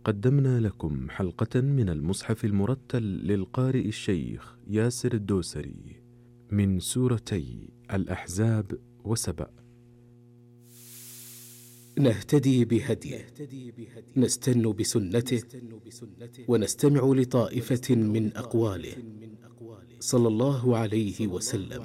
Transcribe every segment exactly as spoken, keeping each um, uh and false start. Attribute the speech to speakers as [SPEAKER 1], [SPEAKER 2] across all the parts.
[SPEAKER 1] قدمنا لكم حلقة من المصحف المرتل للقارئ الشيخ ياسر الدوسري من سورتي الأحزاب وسبأ.
[SPEAKER 2] نهتدي بهديه، نستن بسنته، ونستمع لطائفة من أقواله صلى الله عليه وسلم.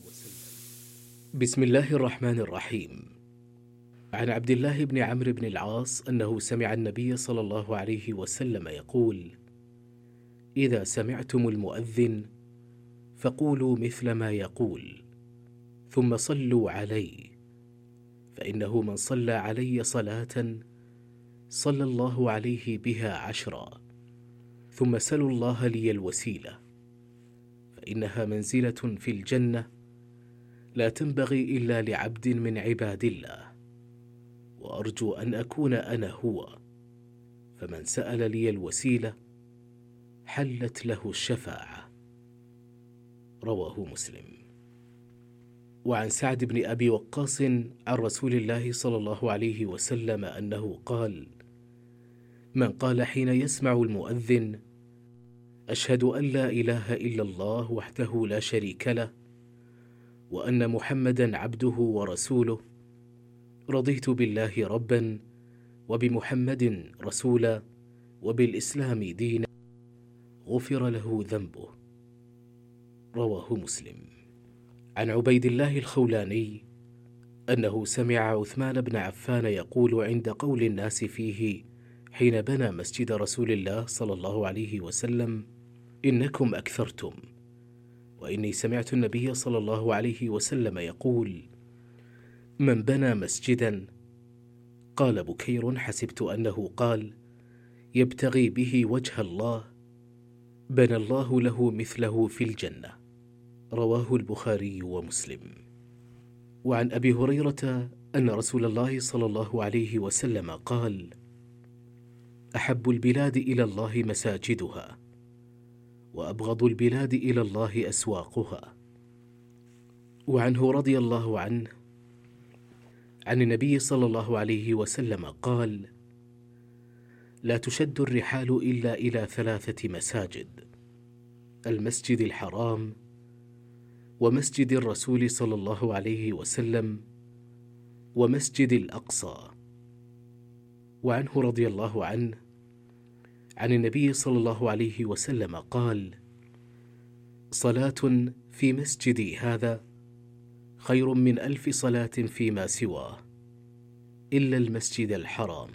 [SPEAKER 2] بسم الله الرحمن الرحيم. عن عبد الله بن عمرو بن العاص أنه سمع النبي صلى الله عليه وسلم يقول: إذا سمعتم المؤذن فقولوا مثل ما يقول، ثم صلوا علي، فإنه من صلى علي صلاة صلى الله عليه بها عشرا، ثم سلوا الله لي الوسيلة، فإنها منزلة في الجنة لا تنبغي إلا لعبد من عباد الله، وأرجو أن أكون أنا هو، فمن سأل لي الوسيلة حلت له الشفاعة. رواه مسلم. وعن سعد بن أبي وقاص عن رسول الله صلى الله عليه وسلم أنه قال: من قال حين يسمع المؤذن: أشهد أن لا إله إلا الله وحده لا شريك له، وأن محمدا عبده ورسوله، رضيت بالله ربا، وبمحمد رسولا، وبالإسلام دينا، غفر له ذنبه. رواه مسلم. عن عبيد الله الخولاني أنه سمع عثمان بن عفان يقول عند قول الناس فيه حين بنى مسجد رسول الله صلى الله عليه وسلم: إنكم أكثرتم، وإني سمعت النبي صلى الله عليه وسلم يقول: من بنى مسجدا، قال بكير حسبت أنه قال يبتغي به وجه الله، بنى الله له مثله في الجنة. رواه البخاري ومسلم. وعن أبي هريرة أن رسول الله صلى الله عليه وسلم قال: أحب البلاد إلى الله مساجدها، وأبغض البلاد إلى الله أسواقها. وعنه رضي الله عنه عن النبي صلى الله عليه وسلم قال: لا تشد الرحال إلا إلى ثلاثة مساجد: المسجد الحرام، ومسجد الرسول صلى الله عليه وسلم، ومسجد الأقصى. وعنه رضي الله عنه عن النبي صلى الله عليه وسلم قال: صلاة في مسجدي هذا خير من ألف صلاة فيما سواه إلا المسجد الحرام.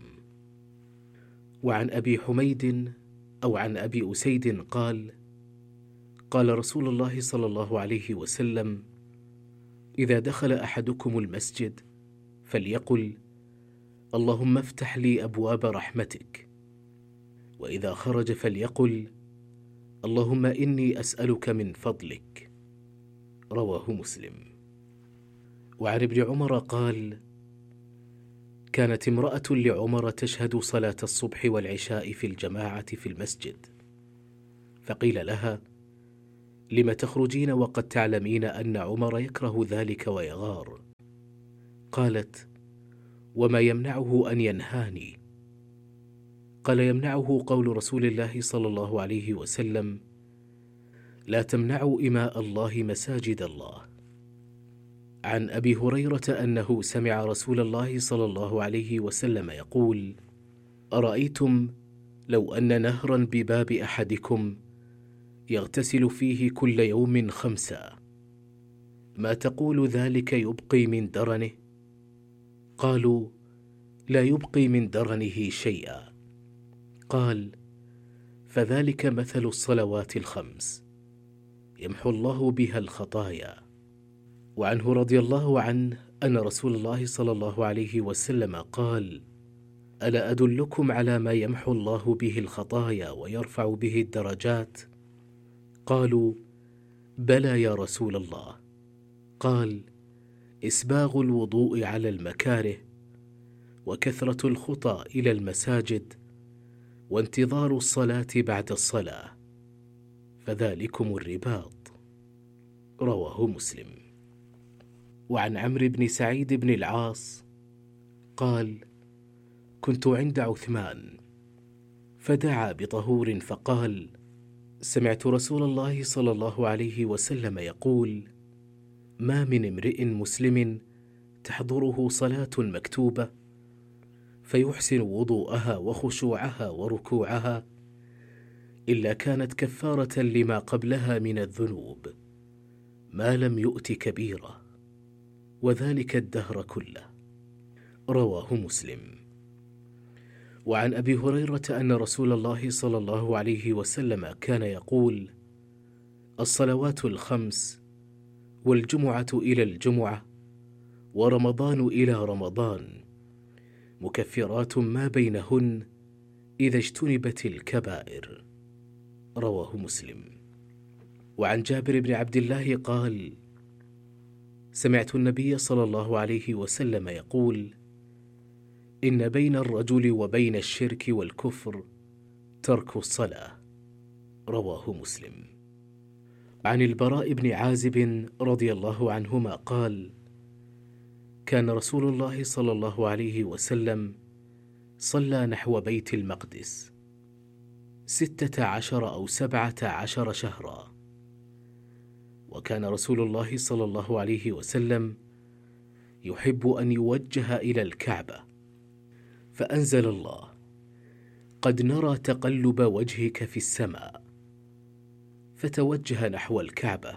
[SPEAKER 2] وعن أبي حميد أو عن أبي أسيد قال: قال رسول الله صلى الله عليه وسلم: إذا دخل أحدكم المسجد فليقل: اللهم افتح لي أبواب رحمتك، وإذا خرج فليقل: اللهم إني أسألك من فضلك. رواه مسلم. وعن ابن عمر قال: كانت امرأة لعمر تشهد صلاة الصبح والعشاء في الجماعة في المسجد، فقيل لها: لم تخرجين وقد تعلمين أن عمر يكره ذلك ويغار؟ قالت: وما يمنعه أن ينهاني؟ قال: يمنعه قول رسول الله صلى الله عليه وسلم: لا تمنعوا إماء الله مساجد الله. عن أبي هريرة أنه سمع رسول الله صلى الله عليه وسلم يقول: أرأيتم لو أن نهرا بباب أحدكم يغتسل فيه كل يوم خمسا، ما تقول ذلك يبقي من درنه؟ قالوا: لا يبقي من درنه شيئا. قال: فذلك مثل الصلوات الخمس يمحو الله بها الخطايا. وعنه رضي الله عنه أن رسول الله صلى الله عليه وسلم قال: ألا أدلكم على ما يمحو الله به الخطايا ويرفع به الدرجات؟ قالوا: بلى يا رسول الله. قال: إسباغ الوضوء على المكاره، وكثرة الخطى إلى المساجد، وانتظار الصلاة بعد الصلاة، فذلكم الرباط. رواه مسلم. وعن عمرو بن سعيد بن العاص قال: كنت عند عثمان فدعا بطهور فقال: سمعت رسول الله صلى الله عليه وسلم يقول: ما من امرئ مسلم تحضره صلاة مكتوبة فيحسن وضوءها وخشوعها وركوعها إلا كانت كفارة لما قبلها من الذنوب ما لم يؤت كبيرة، وذلك الدهر كله. رواه مسلم. وعن أبي هريرة أن رسول الله صلى الله عليه وسلم كان يقول: الصلوات الخمس والجمعة إلى الجمعة ورمضان إلى رمضان مكفرات ما بينهن إذا اجتنبت الكبائر. رواه مسلم. وعن جابر بن عبد الله قال: سمعت النبي صلى الله عليه وسلم يقول: إن بين الرجل وبين الشرك والكفر ترك الصلاة. رواه مسلم. عن البراء بن عازب رضي الله عنهما قال: كان رسول الله صلى الله عليه وسلم صلى نحو بيت المقدس ستة عشر أو سبعة عشر شهرا. وكان رسول الله صلى الله عليه وسلم يحب أن يوجه إلى الكعبة، فأنزل الله: قد نرى تقلب وجهك في السماء، فتوجه نحو الكعبة.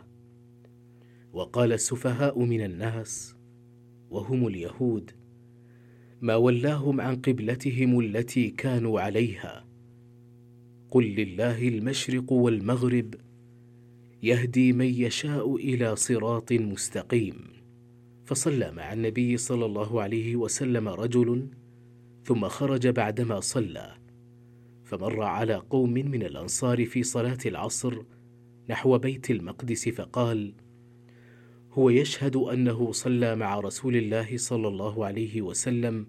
[SPEAKER 2] وقال السفهاء من الناس وهم اليهود: ما ولاهم عن قبلتهم التي كانوا عليها، قل لله المشرق والمغرب يهدي من يشاء إلى صراط مستقيم. فصلى مع النبي صلى الله عليه وسلم رجل، ثم خرج بعدما صلى، فمر على قوم من الأنصار في صلاة العصر نحو بيت المقدس، فقال: هو يشهد أنه صلى مع رسول الله صلى الله عليه وسلم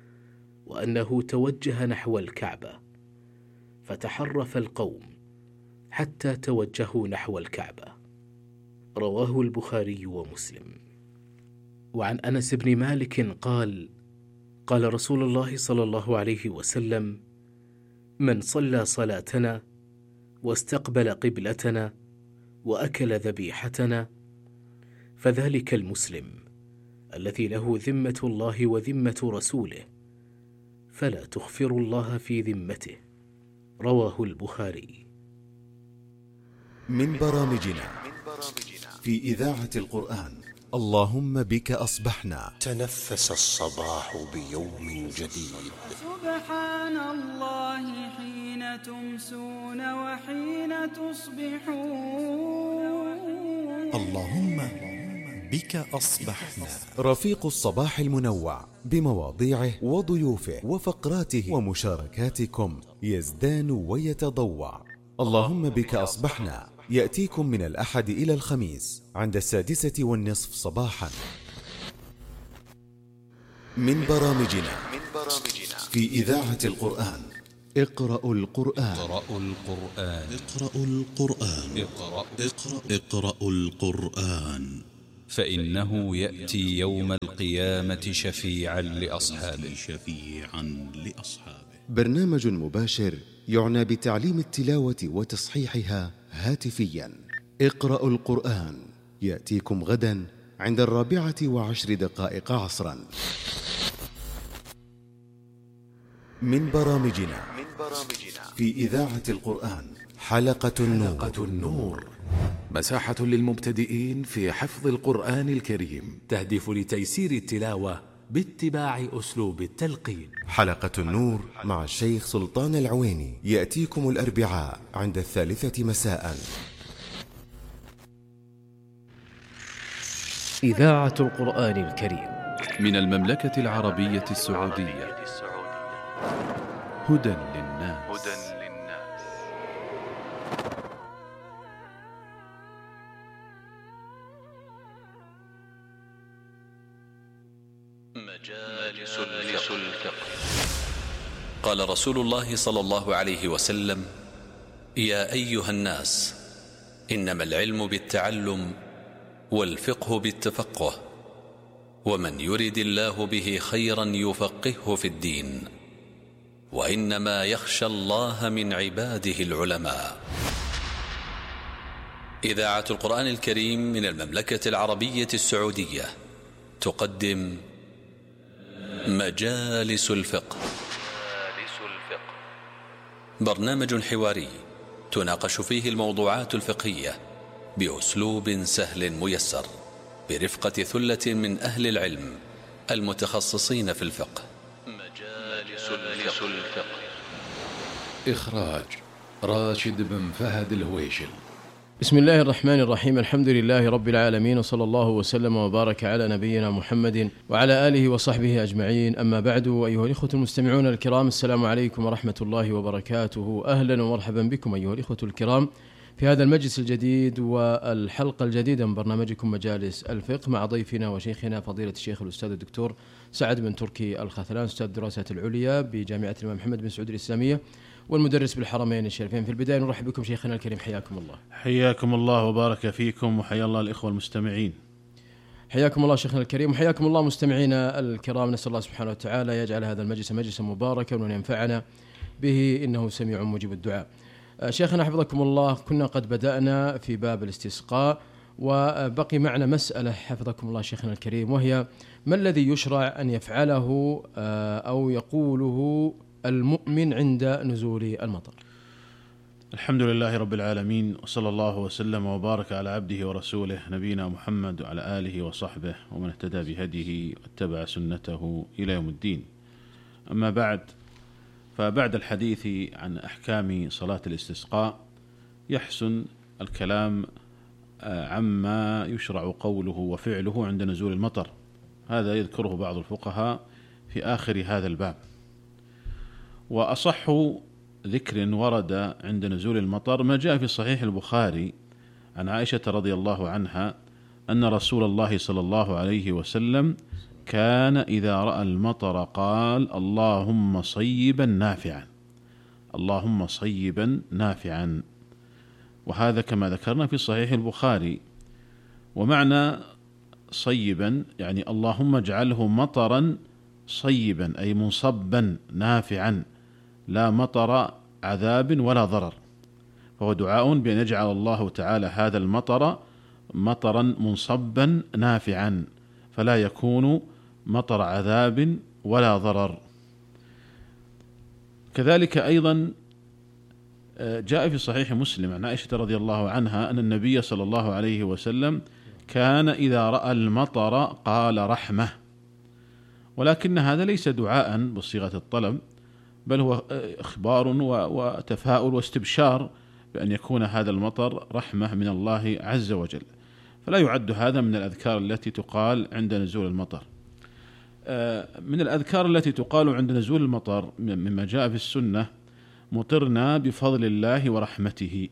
[SPEAKER 2] وأنه توجه نحو الكعبة. فتحرف القوم حتى توجهوا نحو الكعبة. رواه البخاري ومسلم. وعن أنس بن مالك قال: قال رسول الله صلى الله عليه وسلم: من صلى صلاتنا واستقبل قبلتنا وأكل ذبيحتنا فذلك المسلم الذي له ذمة الله وذمة رسوله، فلا تخفر الله في ذمته. رواه البخاري.
[SPEAKER 3] من برامجنا في إذاعة القرآن اللهم بك أصبحنا.
[SPEAKER 4] تنفس الصباح بيوم جديد.
[SPEAKER 5] سبحان الله حين تمسون وحين تصبحون.
[SPEAKER 3] اللهم بك أصبحنا. رفيق الصباح المنوع بمواضيعه وضيوفه وفقراته ومشاركاتكم يزدان ويتضوع. اللهم بك أصبحنا يأتيكم من الأحد إلى الخميس عند السادسة والنصف صباحا. من برامجنا في إذاعة القرآن اقرأوا القرآن.
[SPEAKER 6] اقرأوا القرآن. اقرأوا القرآن. اقرأ اقرأ اقرأوا القرآن، فإنه يأتي يوم القيامة شفيعا لأصحابه. شفيعا لأصحابه.
[SPEAKER 3] برنامج مباشر يعنى بتعليم التلاوة وتصحيحها هاتفيا. اقرأوا القرآن يأتيكم غدا عند الرابعة وعشر دقائق عصرا. من برامجنا في إذاعة القرآن حلقة النور.
[SPEAKER 7] حلقة النور مساحة للمبتدئين في حفظ القرآن الكريم، تهدف لتيسير التلاوة باتباع أسلوب التلقين.
[SPEAKER 3] حلقة النور مع الشيخ سلطان العويني يأتيكم الأربعاء عند الثالثة مساء.
[SPEAKER 2] إذاعة القرآن الكريم
[SPEAKER 1] من المملكة العربية السعودية. هدى للناس.
[SPEAKER 6] مجالس الفقه. قال رسول الله صلى الله عليه وسلم: يا أيها الناس، إنما العلم بالتعلم والفقه بالتفقه، ومن يرد الله به خيرا يفقهه في الدين. وإنما يخشى الله من عباده العلماء. إذاعة القرآن الكريم من المملكة العربية السعودية تقدم مجالس الفقه، برنامج حواري تناقش فيه الموضوعات الفقهية بأسلوب سهل ميسر برفقة ثلة من أهل العلم المتخصصين في الفقه. مجالس الفقه.
[SPEAKER 1] إخراج راشد بن فهد الهويشل.
[SPEAKER 8] بسم الله الرحمن الرحيم. الحمد لله رب العالمين، وصلى الله وسلم وبارك على نبينا محمد وعلى آله وصحبه أجمعين. أما بعد، أيها الإخوة المستمعون الكرام، السلام عليكم ورحمة الله وبركاته. أهلا ومرحبا بكم أيها الإخوة الكرام في هذا المجلس الجديد والحلقة الجديدة من برنامجكم مجالس الفقه، مع ضيفنا وشيخنا فضيلة الشيخ الأستاذ الدكتور سعد بن تركي الخثلان، أستاذ الدراسات العليا بجامعة الإمام محمد بن سعود الإسلامية والمدرس بالحرمين الشريفين. في البداية نرحب بكم شيخنا الكريم، حياكم الله.
[SPEAKER 9] حياكم الله وبارك فيكم، وحيا الله الإخوة المستمعين.
[SPEAKER 8] حياكم الله شيخنا الكريم، وحياكم الله مستمعينا الكرام. نسأل الله سبحانه وتعالى يجعل هذا المجلس مجلسا مباركا وأن ينفعنا به، إنه سميع مجيب الدعاء. شيخنا حفظكم الله، كنا قد بدأنا في باب الاستسقاء، وبقي معنا مسألة حفظكم الله شيخنا الكريم، وهي ما الذي يشرع أن يفعله أو يقوله المؤمن عند نزول المطر؟
[SPEAKER 9] الحمد لله رب العالمين، وصلى الله وسلم وبارك على عبده ورسوله نبينا محمد وعلى آله وصحبه ومن اهتدى بهديه واتبع سنته إلى يوم الدين. أما بعد، فبعد الحديث عن أحكام صلاة الاستسقاء يحسن الكلام عما يشرع قوله وفعله عند نزول المطر. هذا يذكره بعض الفقهاء في آخر هذا الباب. وأصح ذكر ورد عند نزول المطر ما جاء في صحيح البخاري عن عائشة رضي الله عنها أن رسول الله صلى الله عليه وسلم كان إذا رأى المطر قال: اللهم صيبا نافعا، اللهم صيبا نافعا. وهذا كما ذكرنا في صحيح البخاري. ومعنى صيبا يعني اللهم اجعله مطرا صيبا، أي منصبا نافعا، لا مطر عذاب ولا ضرر. فهو دعاء بأن يجعل الله تعالى هذا المطر مطرا منصبا نافعا، فلا يكون مطر عذاب ولا ضرر. كذلك أيضا جاء في صحيح مسلم عن عائشة رضي الله عنها أن النبي صلى الله عليه وسلم كان إذا رأى المطر قال رحمة. ولكن هذا ليس دعاء بصيغة الطلب، بل هو إخبار وتفاؤل واستبشار بأن يكون هذا المطر رحمة من الله عز وجل، فلا يعد هذا من الأذكار التي تقال عند نزول المطر. من الأذكار التي تقال عند نزول المطر مما جاء في السنة: مطرنا بفضل الله ورحمته.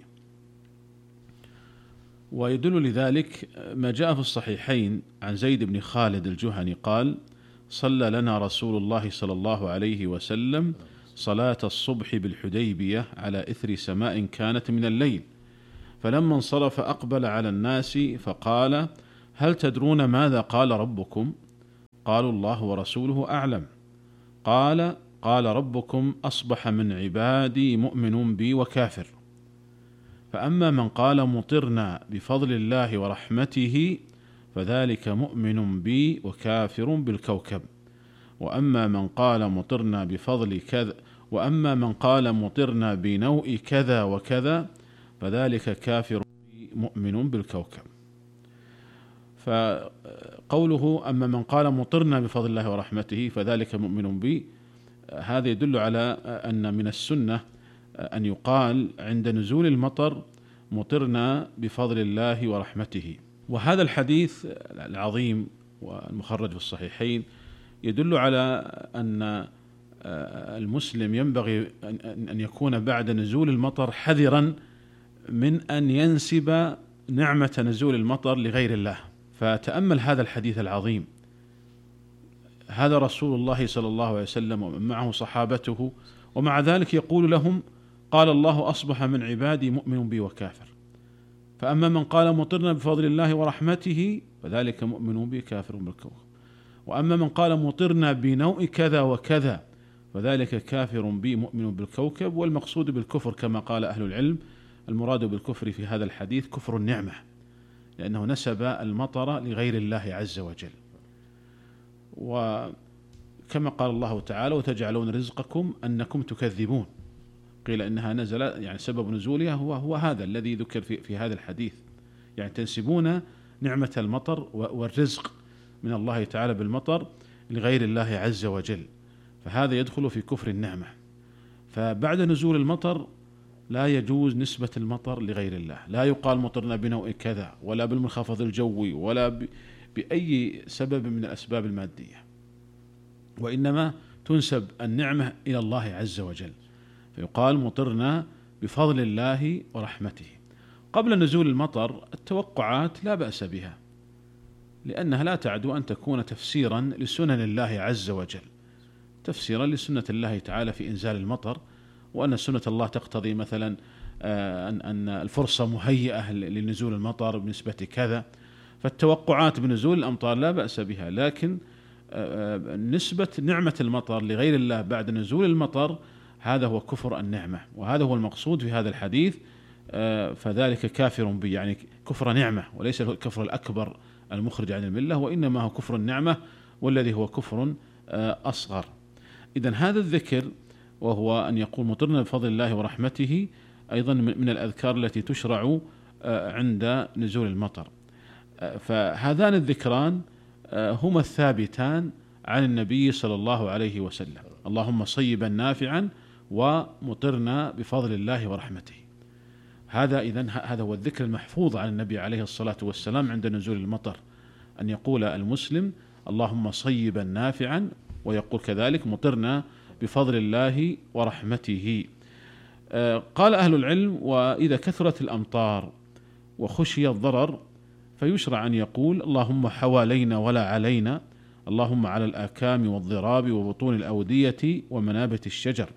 [SPEAKER 9] ويدل لذلك ما جاء في الصحيحين عن زيد بن خالد الجهني قال: صلى لنا رسول الله صلى الله عليه وسلم صلاة الصبح بالحديبية على إثر سماء كانت من الليل، فلما انصرف أقبل على الناس فقال: هل تدرون ماذا قال ربكم؟ قالوا: الله ورسوله أعلم. قال: قال ربكم: أصبح من عبادي مؤمن بي وكافر. فأما من قال مطرنا بفضل الله ورحمته فذلك مؤمن بي وكافر بالكوكب. وأما من قال مطرنا بفضل كذا وأما من قال مطرنا بنوء كذا وكذا فذلك كافر بي مؤمن بالكوكب. فقوله أما من قال مطرنا بفضل الله ورحمته فذلك مؤمن بي، هذا يدل على أن من السنة أن يقال عند نزول المطر مطرنا بفضل الله ورحمته. وهذا الحديث العظيم والمخرج في الصحيحين يدل على أن المسلم ينبغي أن يكون بعد نزول المطر حذرا من أن ينسب نعمة نزول المطر لغير الله. فتأمل هذا الحديث العظيم، هذا رسول الله صلى الله عليه وسلم ومن معه صحابته، ومع ذلك يقول لهم: قال الله: أصبح من عبادي مؤمن بي وكافر. فأما من قال مطرنا بفضل الله ورحمته فذلك مؤمن بي كافر بالكوكب. وأما من قال مطرنا بنوء كذا وكذا فذلك كافر بي مؤمن بالكوكب. والمقصود بالكفر كما قال أهل العلم المراد بالكفر في هذا الحديث كفر النعمة، لأنه نسب المطر لغير الله عز وجل. وكما قال الله تعالى وتجعلون رزقكم أنكم تكذبون، قيل إنها نزل يعني سبب نزولها هو هو هذا الذي ذكر في, في هذا الحديث، يعني تنسبون نعمة المطر والرزق من الله تعالى بالمطر لغير الله عز وجل، فهذا يدخل في كفر النعمة. فبعد نزول المطر لا يجوز نسبة المطر لغير الله، لا يقال مطرنا بنوء كذا ولا بالمنخفض الجوي ولا بأي سبب من الأسباب المادية، وإنما تنسب النعمة إلى الله عز وجل، فيقال مطرنا بفضل الله ورحمته. قبل نزول المطر التوقعات لا بأس بها، لأنها لا تعدو أن تكون تفسيرا لسنن الله عز وجل، تفسيرا لسنة الله تعالى في إنزال المطر، وأن سنة الله تقتضي مثلا أن الفرصة مهيئة لنزول المطر بنسبة كذا، فالتوقعات بنزول الأمطار لا بأس بها، لكن نسبة نعمة المطر لغير الله بعد نزول المطر هذا هو كفر النعمة، وهذا هو المقصود في هذا الحديث. فذلك كافر بي، يعني كفر نعمة، وليس الكفر الأكبر المخرج عن الملة، وإنما هو كفر النعمة والذي هو كفر أصغر. إذن هذا الذكر وهو أن يقول مطرنا بفضل الله ورحمته أيضا من الأذكار التي تشرع عند نزول المطر. فهذان الذكران هما الثابتان عن النبي صلى الله عليه وسلم، اللهم صيبا نافعا ومطرنا بفضل الله ورحمته. هذا إذن هذا هو الذكر المحفوظ عن النبي عليه الصلاة والسلام عند نزول المطر، أن يقول المسلم اللهم صيبا نافعا، ويقول كذلك مطرنا بفضل الله ورحمته. قال أهل العلم وإذا كثرت الأمطار وخشي الضرر فيشرع أن يقول اللهم حوالينا ولا علينا، اللهم على الآكام والضراب وبطون الأودية ومنابت الشجر.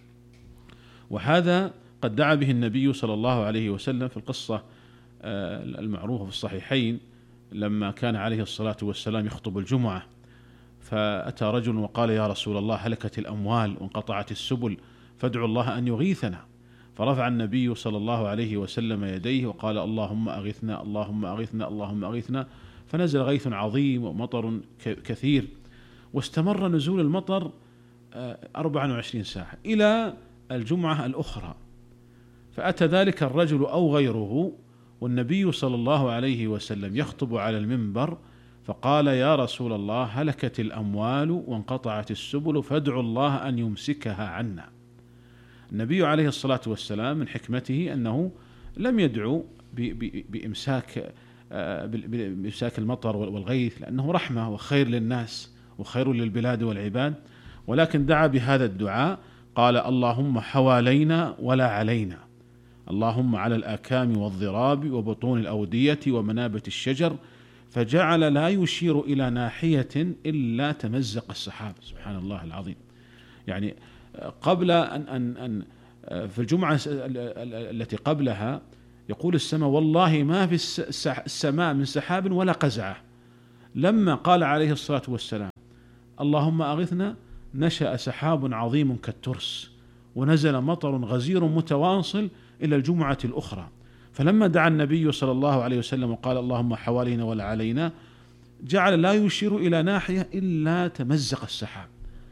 [SPEAKER 9] وهذا قد دعا به النبي صلى الله عليه وسلم في القصة المعروفة في الصحيحين لما كان عليه الصلاة والسلام يخطب الجمعة، فأتى رجل وقال يا رسول الله هلكت الأموال وانقطعت السبل فادعوا الله أن يغيثنا، فرفع النبي صلى الله عليه وسلم يديه وقال اللهم أغثنا اللهم أغثنا اللهم أغثنا، فنزل غيث عظيم ومطر كثير، واستمر نزول المطر أربعة وعشرين ساعة إلى الجمعة الأخرى. فأتى ذلك الرجل أو غيره والنبي صلى الله عليه وسلم يخطب على المنبر، فقال يا رسول الله هلكت الأموال وانقطعت السبل فادعوا الله أن يمسكها عنا. النبي عليه الصلاة والسلام من حكمته أنه لم يدعو بإمساك بإمساك المطر والغيث، لأنه رحمة وخير للناس وخير للبلاد والعباد، ولكن دعا بهذا الدعاء قال اللهم حوالينا ولا علينا، اللهم على الآكام والضراب وبطون الأودية ومنابت الشجر، فجعل لا يشير إلى ناحية إلا تمزق السحاب. سبحان الله العظيم. يعني قبل أن, أن, أن في الجمعة التي قبلها يقول السماء والله ما في السماء من سحاب ولا قزعة، لما قال عليه الصلاة والسلام اللهم أغثنا نشأ سحاب عظيم كالترس ونزل مطر غزير متواصل إلى الجمعة الأخرى. فلما دعا النبي صلى الله عليه وسلم وقال اللهم حوالينا ولا علينا جعل لا يشير إلى ناحية إلا تمزق السحاب،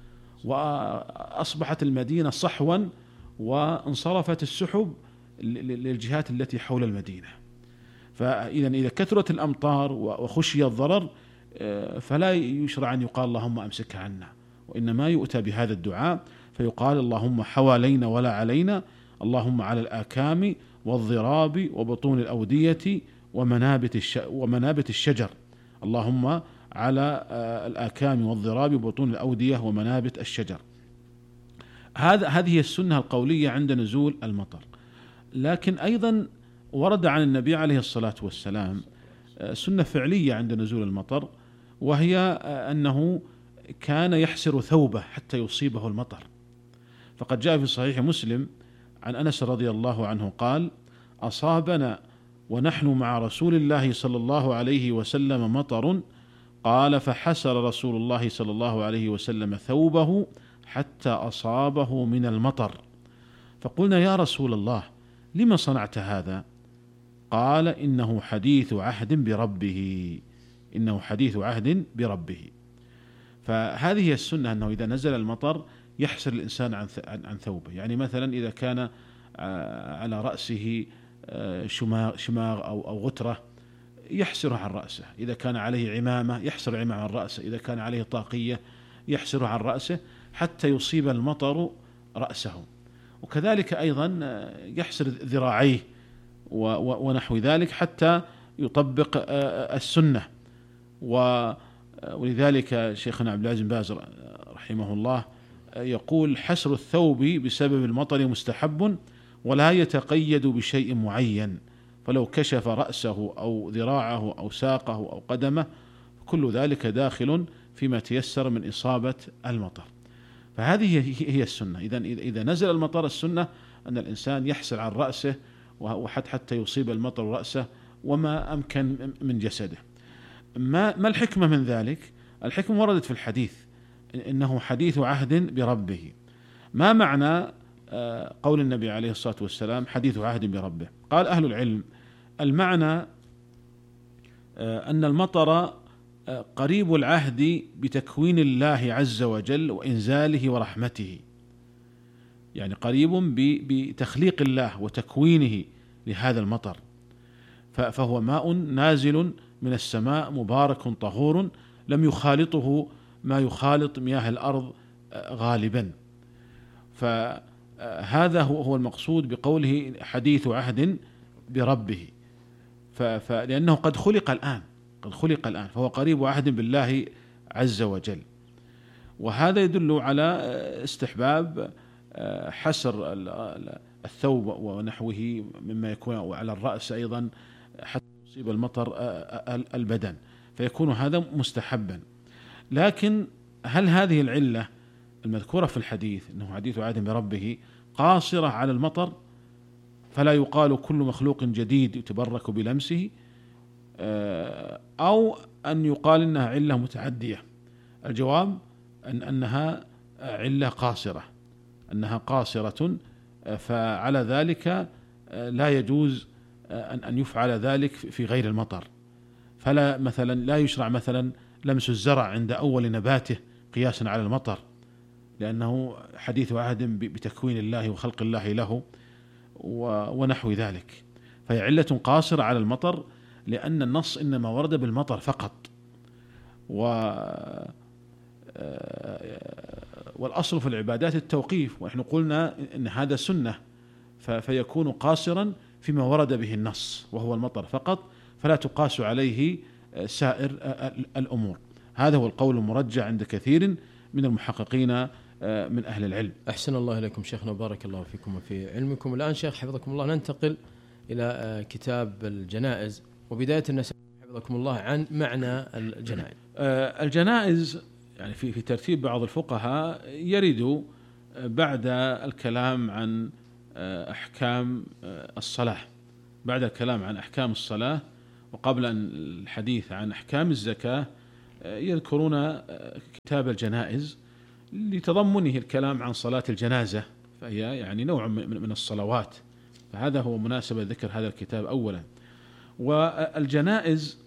[SPEAKER 9] وأصبحت المدينة صحوا وانصرفت السحب للجهات التي حول المدينة. فإذا إذا كثرت الأمطار وخشي الضرر فلا يشرع أن يقال اللهم أمسك عنا، وإنما يؤتى بهذا الدعاء فيقال اللهم حوالينا ولا علينا، اللهم على الآكام والضراب وبطون الأودية ومنابت ومنابت الشجر، اللهم على الآكام والضراب وبطون الأودية ومنابت الشجر. هذا هذه السنة القولية عند نزول المطر. لكن أيضا ورد عن النبي عليه الصلاة والسلام سنة فعلية عند نزول المطر، وهي أنه كان يحسر ثوبه حتى يصيبه المطر. فقد جاء في صحيح مسلم عن أنس رضي الله عنه قال أصابنا ونحن مع رسول الله صلى الله عليه وسلم مطر، قال فحسر رسول الله صلى الله عليه وسلم ثوبه حتى أصابه من المطر. فقلنا يا رسول الله لما صنعت هذا؟ قال إنه حديث عهد بربه، إنه حديث عهد بربه. فهذه هي السنة، أنه إذا نزل المطر يحسر الإنسان عن عن ثوبه. يعني مثلا إذا كان على رأسه شماغ, شماغ أو أو غترة يحسره عن رأسه، إذا كان عليه عمامة يحسر عمامة عن رأسه، إذا كان عليه طاقية يحسره عن رأسه حتى يصيب المطر رأسه. وكذلك أيضا يحسر ذراعيه ونحو ذلك حتى يطبق السنة. ولذلك شيخنا عبد العزيز بن باز رحمه الله يقول حسر الثوب بسبب المطر مستحب ولا يتقيد بشيء معين، فلو كشف رأسه أو ذراعه أو ساقه أو قدمه كل ذلك داخل فيما تيسر من إصابة المطر. فهذه هي السنة. إذا إذا نزل المطر السنة أن الإنسان يحسر عن رأسه وحتى حتى يصيب المطر رأسه وما أمكن من جسده. ما ما الحكمة من ذلك؟ الحكمة وردت في الحديث إنه حديث عهد بربه. ما معنى قول النبي عليه الصلاة والسلام حديث عهد بربه؟ قال أهل العلم المعنى أن المطر قريب العهد بتكوين الله عز وجل وإنزاله ورحمته، يعني قريب بتخليق الله وتكوينه لهذا المطر، فهو ماء نازل من السماء مبارك طهور لم يخالطه ما يخالط مياه الأرض غالبا. فهذا هو المقصود بقوله حديث عهد بربه، فلأنه قد خلق الآن قد خلق الآن فهو قريب عهد بالله عز وجل. وهذا يدل على استحباب حسر الثوب ونحوه مما يكون على الرأس أيضا حتى يصيب المطر البدن، فيكون هذا مستحبا. لكن هل هذه العلة المذكورة في الحديث أنه حديث عهد بربه قاصرة على المطر فلا يقال كل مخلوق جديد يتبرك بلمسه، أو أن يقال إنها علة متعدية؟ الجواب أن أنها علة قاصرة أنها قاصرة فعلى ذلك لا يجوز أن يفعل ذلك في غير المطر. فلا مثلا لا يشرع مثلا لمس الزرع عند أول نباته قياسا على المطر، لأنه حديث عهد بتكوين الله وخلق الله له ونحو ذلك، فهي علة قاصرة على المطر لأن النص إنما ورد بالمطر فقط. و والأصل في العبادات التوقيف، ونحن قلنا إن هذا سنة فيكون قاصرا فيما ورد به النص وهو المطر فقط، فلا تقاس عليه سائر الأمور. هذا هو القول المرجح عند كثير من المحققين من أهل العلم.
[SPEAKER 8] أحسن الله إليكم شيخنا، بارك الله فيكم وفي علمكم. الآن شيخ حفظكم الله ننتقل إلى كتاب الجنائز، وبداية النساء حفظكم الله عن معنى الجنائز.
[SPEAKER 9] الجنائز يعني في في ترتيب بعض الفقهاء يرد بعد الكلام عن أحكام الصلاة، بعد الكلام عن أحكام الصلاة وقبل الحديث عن أحكام الزكاة يذكرون كتاب الجنائز لتضمنه الكلام عن صلاة الجنازة، فهي يعني نوع من الصلوات، فهذا هو مناسبة ذكر هذا الكتاب أولا. والجنائز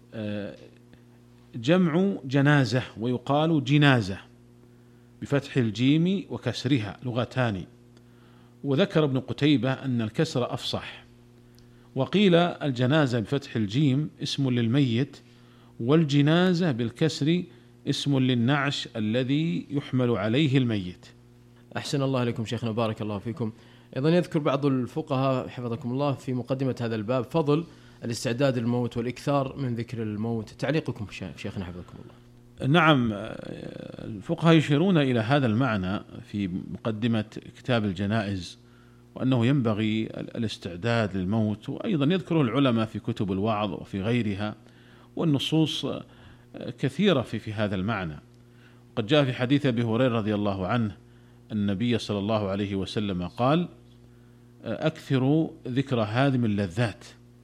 [SPEAKER 9] جمع جنازة ويقال جنازة بفتح الجيم وكسرها لغتان، وذكر ابن قتيبة أن الكسر أفصح. وقيل الجنازة بفتح الجيم اسم للميت، والجنازة بالكسر اسم للنعش الذي يحمل عليه الميت.
[SPEAKER 8] أحسن الله لكم شيخنا، بارك الله فيكم. أيضا يذكر بعض الفقهاء حفظكم الله في مقدمة هذا الباب فضل الاستعداد للموت والإكثار من ذكر الموت. تعليقكم شيخنا حفظكم الله.
[SPEAKER 9] نعم، الفقهاء يشيرون إلى هذا المعنى في مقدمة كتاب الجنائز، وأنه ينبغي الاستعداد للموت، وأيضا يذكر العلماء في كتب الوعظ وفي غيرها، والنصوص كثيرة في في هذا المعنى. قد جاء في حديث أبي هريرة رضي الله عنه النبي صلى الله عليه وسلم قال: أكثروا ذكر هادم اللذات.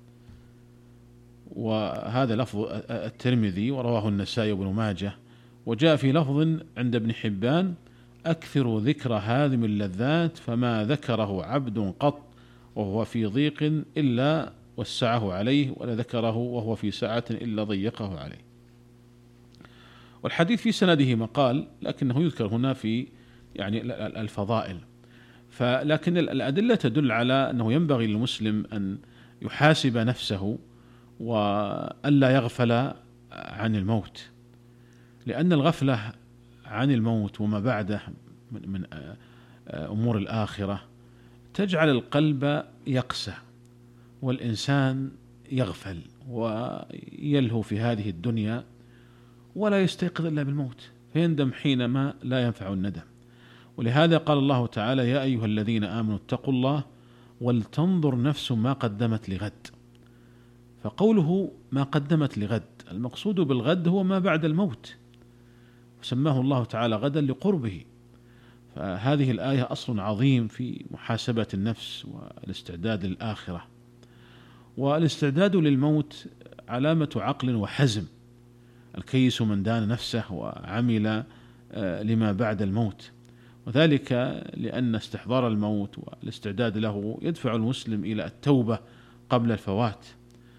[SPEAKER 9] وهذا لفظ الترمذي ورواه النسائي وابن ماجه. وجاء في لفظ عند ابن حبان: أكثروا ذكر هذه اللذات فما ذكره عبد قط وهو في ضيق إلا وسعه عليه، ولا ذكره وهو في سعة إلا ضيقه عليه. والحديث في سنده مقال، لكنه يذكر هنا في يعني الفضائل. فلكن الأدلة تدل على أنه ينبغي للمسلم أن يحاسب نفسه وألا يغفل عن الموت، لأن الغفلة عن الموت وما بعده من أمور الآخرة تجعل القلب يقسى، والإنسان يغفل ويلهو في هذه الدنيا ولا يستيقظ إلا بالموت، فيندم حينما لا ينفع الندم. ولهذا قال الله تعالى: يا أيها الذين آمنوا اتقوا الله ولتنظر نفس ما قدمت لغد. فقوله ما قدمت لغد، المقصود بالغد هو ما بعد الموت، وسماه الله تعالى غدا لقربه. فهذه الآية أصل عظيم في محاسبة النفس والاستعداد للآخرة. والاستعداد للموت علامة عقل وحزم. الكيس من دان نفسه وعمل لما بعد الموت، وذلك لأن استحضار الموت والاستعداد له يدفع المسلم إلى التوبة قبل الفوات.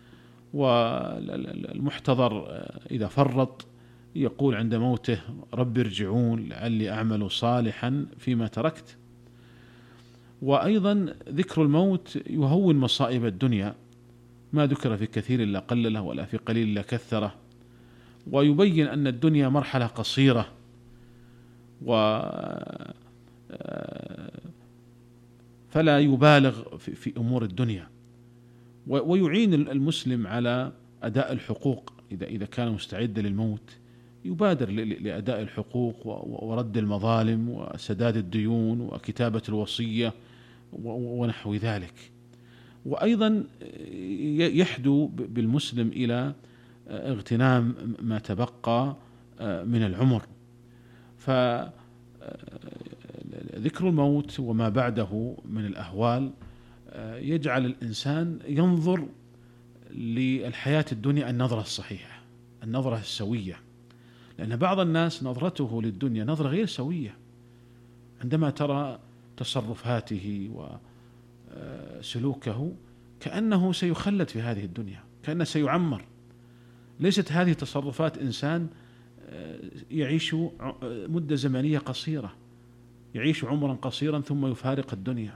[SPEAKER 9] والمحتضر إذا فرط يقول عند موته: رب ارجعون لعلي أعمل صالحا فيما تركت. وأيضا ذكر الموت يهون مصائب الدنيا، ما ذكر في كثير إلا قلله ولا في قليل إلا كثره، ويبين أن الدنيا مرحلة قصيرة، و فلا يبالغ في أمور الدنيا، ويعين المسلم على أداء الحقوق. إذا إذا كان مستعد للموت يبادر لأداء الحقوق ورد المظالم وسداد الديون وكتابة الوصية ونحو ذلك. وأيضا يحدو بالمسلم إلى اغتنام ما تبقى من العمر. فذكر الموت وما بعده من الأهوال يجعل الإنسان ينظر للحياة الدنيا النظرة الصحيحة، النظرة السوية. لأن بعض الناس نظرته للدنيا نظرة غير سوية، عندما ترى تصرفاته وسلوكه كأنه سيخلد في هذه الدنيا، كأنه سيعمر. ليست هذه تصرفات إنسان يعيش مدة زمنية قصيرة، يعيش عمرا قصيرا ثم يفارق الدنيا.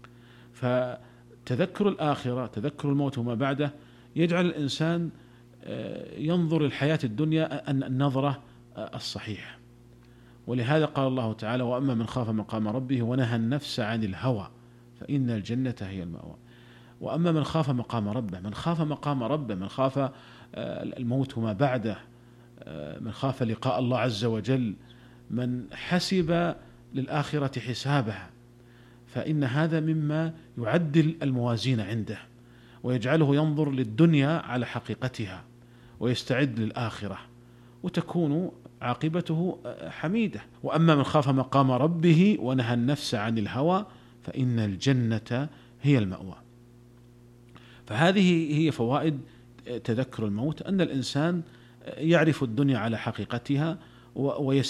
[SPEAKER 9] فتذكر الآخرة، تذكر الموت وما بعده، يجعل الإنسان ينظر الحياة الدنيا النظرة الصحيحة. ولهذا قال الله تعالى: وأما من خاف مقام ربه ونهى النفس عن الهوى فإن الجنة هي المأوى. وأما من خاف مقام ربه، من خاف مقام ربه، من خاف الموت وما بعده، من خاف لقاء الله عز وجل، من حسب للآخرة حسابها، فإن هذا مما يعدل الموازين عنده ويجعله ينظر للدنيا على حقيقتها ويستعد للآخرة، وتكون عاقبته حميدة. وأما من خاف مقام ربه ونهى النفس عن الهوى فإن الجنة هي المأوى. فهذه هي فوائد تذكر الموت، أن الإنسان يعرف الدنيا على حقيقتها ويستعد